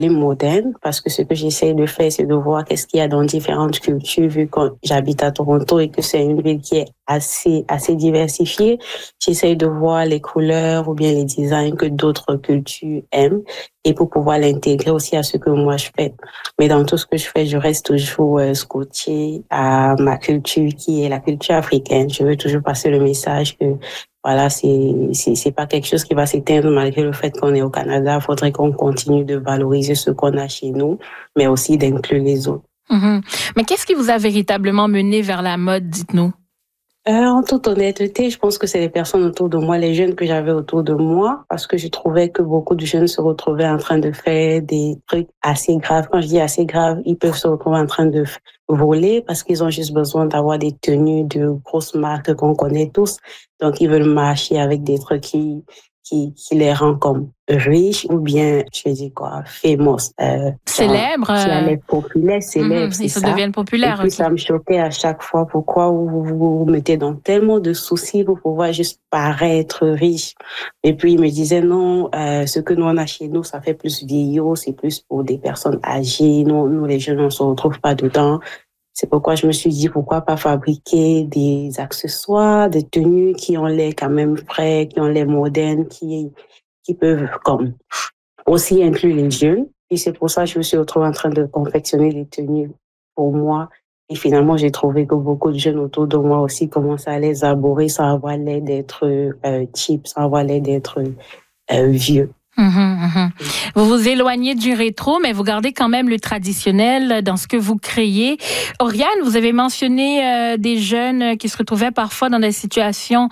moderne, parce que ce que j'essaie de faire, c'est de voir qu'est-ce qu'il y a dans différentes cultures, vu que j'habite à Toronto et que c'est une ville qui est assez diversifiée. J'essaie de voir les couleurs ou bien les designs que d'autres cultures aiment et pour pouvoir l'intégrer aussi à ce que moi je fais. Mais dans tout ce que je fais, je reste toujours scotchée à ma culture qui est la culture africaine. Je veux toujours passer le message que voilà, c'est pas quelque chose qui va s'éteindre malgré le fait qu'on est au Canada. Il faudrait qu'on continue de valoriser ce qu'on a chez nous, mais aussi d'inclure les autres. Mais qu'est-ce qui vous a véritablement mené vers la mode, dites-nous? En toute honnêteté, je pense que c'est les personnes autour de moi, les jeunes que j'avais autour de moi, parce que je trouvais que beaucoup de jeunes se retrouvaient en train de faire des trucs assez graves. Quand je dis assez graves, ils peuvent se retrouver en train de voler parce qu'ils ont juste besoin d'avoir des tenues de grosses marques qu'on connaît tous. Donc, ils veulent marcher avec des trucs qui les rend comme riches ou bien, je dis quoi, famous. Célèbres. Qui allaient populaires, célèbres, c'est ils ça. deviennent populaires. Et puis, ça me choquait à chaque fois. Pourquoi vous mettez dans tellement de soucis pour pouvoir juste paraître riche? Et puis, il me disait, non, ce que nous, on a chez nous, ça fait plus vieillot, c'est plus pour des personnes âgées. Nous, les jeunes, on se retrouve pas dedans. C'est pourquoi je me suis dit, pourquoi pas fabriquer des accessoires, des tenues qui ont l'air quand même frais, qui ont l'air modernes, qui peuvent comme aussi inclure les jeunes. Et c'est pour ça que je me suis retrouvée en train de confectionner des tenues pour moi. Et finalement, j'ai trouvé que beaucoup de jeunes autour de moi aussi commençaient à les arborer sans avoir l'air d'être cheap, sans avoir l'air d'être vieux. Vous vous éloignez du rétro, mais vous gardez quand même le traditionnel dans ce que vous créez. Oriane, vous avez mentionné des jeunes qui se retrouvaient parfois dans des situations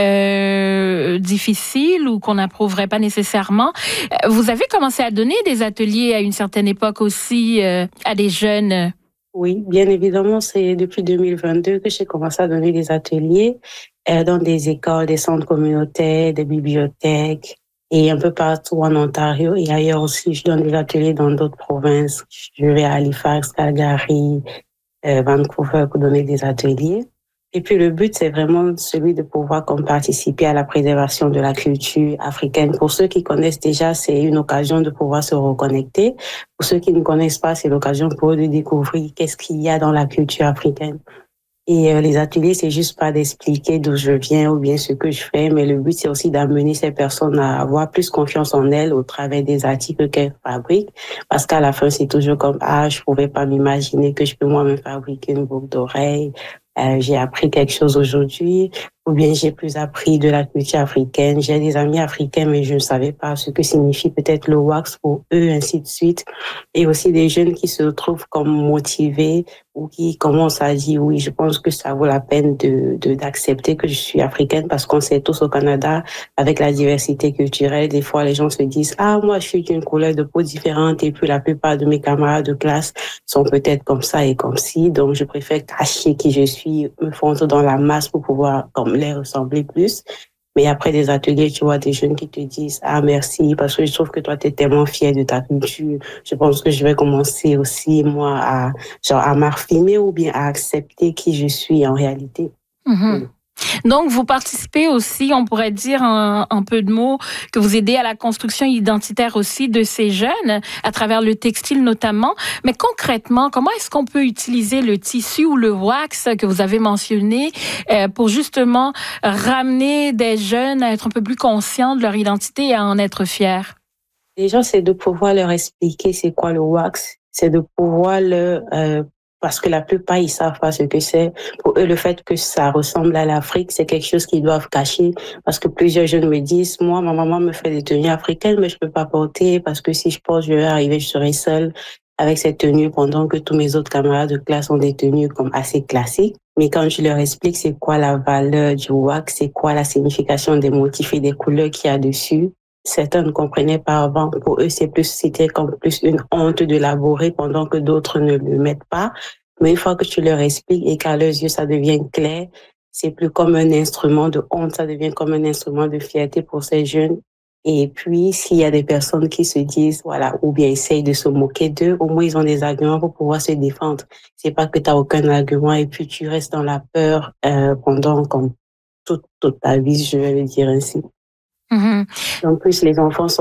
difficiles ou qu'on n'approuverait pas nécessairement. Vous avez commencé à donner des ateliers à une certaine époque aussi à des jeunes. Oui, bien évidemment, c'est depuis 2022 que j'ai commencé à donner des ateliers dans des écoles, des centres communautaires, des bibliothèques et un peu partout en Ontario et ailleurs aussi. Je donne des ateliers dans d'autres provinces. Je vais à Halifax, Calgary, Vancouver pour donner des ateliers. Et puis le but, c'est vraiment celui de pouvoir comme participer à la préservation de la culture africaine. Pour ceux qui connaissent déjà, c'est une occasion de pouvoir se reconnecter. Pour ceux qui ne connaissent pas, c'est l'occasion pour eux de découvrir qu'est-ce qu'il y a dans la culture africaine. Et les ateliers, c'est juste pas d'expliquer d'où je viens ou bien ce que je fais, mais le but, c'est aussi d'amener ces personnes à avoir plus confiance en elles au travers des articles qu'elles fabriquent. Parce qu'à la fin, c'est toujours comme, je pouvais pas m'imaginer que je peux moi-même fabriquer une boucle d'oreille. J'ai appris quelque chose aujourd'hui, ou bien j'ai plus appris de la culture africaine. J'ai des amis africains, mais je ne savais pas ce que signifie peut-être le wax pour eux, ainsi de suite. Et aussi des jeunes qui se trouvent comme motivés ou qui commencent à dire, oui, je pense que ça vaut la peine d'accepter que je suis africaine parce qu'on sait tous au Canada, avec la diversité culturelle, des fois les gens se disent, moi je suis d'une couleur de peau différente et puis la plupart de mes camarades de classe sont peut-être comme ça et comme ci, donc je préfère cacher qui je suis, me fondre dans la masse pour pouvoir comme les ressembler plus. Mais après des ateliers, tu vois des jeunes qui te disent merci parce que je trouve que toi tu es tellement fier de ta culture. Je pense que je vais commencer aussi moi à m'affirmer ou bien à accepter qui je suis en réalité. Donc, vous participez aussi, on pourrait dire en peu de mots, que vous aidez à la construction identitaire aussi de ces jeunes, à travers le textile notamment. Mais concrètement, comment est-ce qu'on peut utiliser le tissu ou le wax que vous avez mentionné pour justement ramener des jeunes à être un peu plus conscients de leur identité et à en être fiers? Déjà, c'est de pouvoir leur expliquer c'est quoi le wax, c'est de pouvoir parce que la plupart, ils savent pas ce que c'est. Pour eux, le fait que ça ressemble à l'Afrique, c'est quelque chose qu'ils doivent cacher. Parce que plusieurs jeunes me disent, moi, ma maman me fait des tenues africaines, mais je peux pas porter parce que si je porte, je vais arriver, je serai seule avec cette tenue pendant que tous mes autres camarades de classe ont des tenues comme assez classiques. Mais quand je leur explique c'est quoi la valeur du wax, c'est quoi la signification des motifs et des couleurs qu'il y a dessus, certains ne comprenaient pas avant. Pour eux, c'était comme plus une honte de laborer pendant que d'autres ne le mettent pas. Mais une fois que tu leur expliques et qu'à leurs yeux, ça devient clair, c'est plus comme un instrument de honte, ça devient comme un instrument de fierté pour ces jeunes. Et puis, s'il y a des personnes qui se disent, ou bien essayent de se moquer d'eux, au moins ils ont des arguments pour pouvoir se défendre. C'est pas que tu n'as aucun argument et puis tu restes dans la peur pendant comme toute ta vie, je vais le dire ainsi. En plus, les enfants sont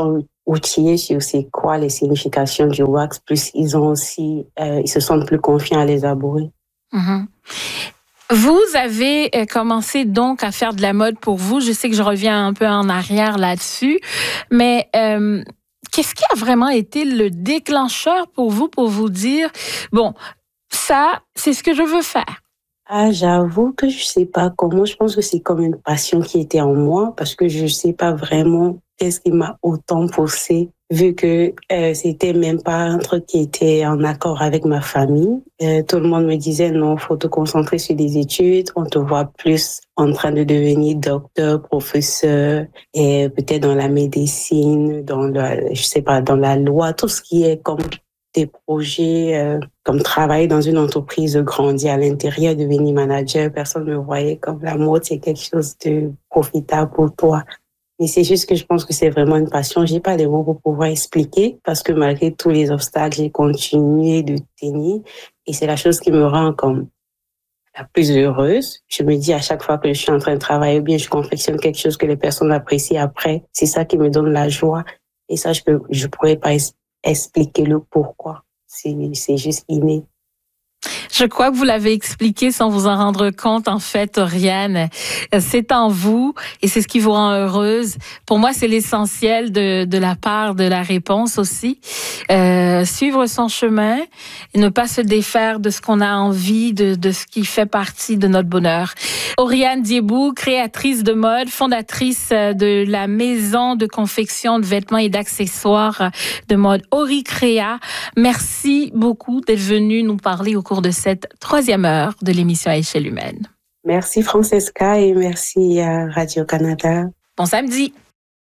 outillés sur c'est quoi les significations du wax, plus ils se sentent plus confiants à les aborder. Mm-hmm. Vous avez commencé donc à faire de la mode pour vous. Je sais que je reviens un peu en arrière là-dessus, mais qu'est-ce qui a vraiment été le déclencheur pour vous dire, bon, ça, c'est ce que je veux faire? Ah, j'avoue que je sais pas comment. Je pense que c'est comme une passion qui était en moi parce que je sais pas vraiment qu'est-ce qui m'a autant poussée vu que c'était même pas un truc qui était en accord avec ma famille. Tout le monde me disait non, faut te concentrer sur des études. On te voit plus en train de devenir docteur, professeur et peut-être dans la médecine, dans la loi, tout ce qui est comme des projets comme travailler dans une entreprise, grandir à l'intérieur, devenir manager. Personne ne me voyait comme la mode, c'est quelque chose de profitable pour toi. Mais c'est juste que je pense que c'est vraiment une passion. J'ai pas les mots pour pouvoir expliquer parce que malgré tous les obstacles, j'ai continué de tenir et c'est la chose qui me rend comme la plus heureuse. Je me dis à chaque fois que je suis en train de travailler ou bien je confectionne quelque chose que les personnes apprécient après, c'est ça qui me donne la joie. Et ça, je pourrais pas expliquer le pourquoi. C'est juste inné. Je crois que vous l'avez expliqué sans vous en rendre compte, en fait, Oriane. C'est en vous et c'est ce qui vous rend heureuse. Pour moi, c'est l'essentiel de la part de la réponse aussi. Suivre son chemin et ne pas se défaire de ce qu'on a envie, de ce qui fait partie de notre bonheur. Oriane Diébou, créatrice de mode, fondatrice de la maison de confection de vêtements et d'accessoires de mode Oricrea. Merci beaucoup d'être venue nous parler au cours de cette 3e heure de l'émission à échelle humaine. Merci Francesca et merci à Radio-Canada. Bon samedi.